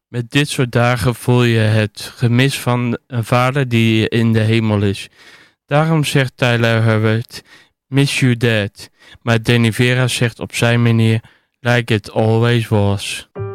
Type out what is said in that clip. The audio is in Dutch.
Met dit soort dagen voel je het gemis van een vader die in de hemel is. Daarom zegt Tyler Herbert, Miss You Dad. Maar Danny Vera zegt op zijn manier, Like It Always Was.